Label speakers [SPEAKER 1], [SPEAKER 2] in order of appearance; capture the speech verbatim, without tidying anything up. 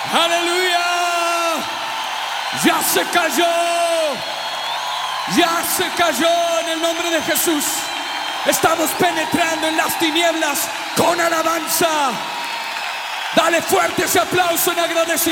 [SPEAKER 1] Aleluya. Ya se cayó. Ya se cayó en el nombre de Jesús. Estamos penetrando en las tinieblas con alabanza. Dale fuerte ese aplauso en agradecimiento.